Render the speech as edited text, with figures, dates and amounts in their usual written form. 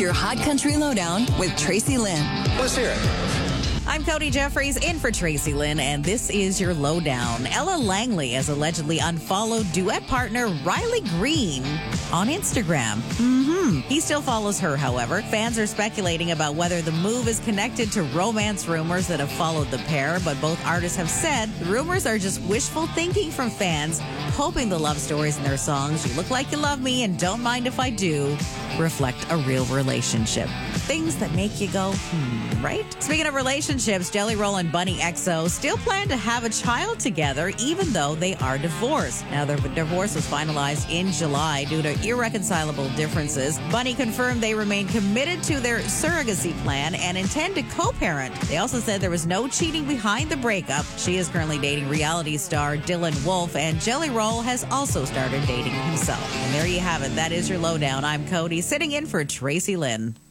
your Hot Country Lowdown with Tracy Lynn. Let's hear it. I'm Cody Jeffries in for Tracy Lynn, and this is your lowdown. Ella Langley has allegedly unfollowed duet partner Riley Green on Instagram. He still follows her, however. Fans are speculating about whether the move is connected to romance rumors that have followed the pair, but both artists have said the rumors are just wishful thinking from fans, hoping the love stories in their songs, You Look Like You Love Me and Don't Mind If I Do, reflect a real relationship. Things that make you go, right? Speaking of relationships, Jelly Roll and Bunny XO still plan to have a child together, even though they are divorced. Now, their divorce was finalized in July due to irreconcilable differences. Bunny confirmed they remain committed to their surrogacy plan and intend to co-parent. They also said there was no cheating behind the breakup. She is currently dating reality star Dylan Wolf, and Jelly Roll has also started dating himself. And there you have it. That is your lowdown. I'm Cody, sitting in for Tracy Lynn.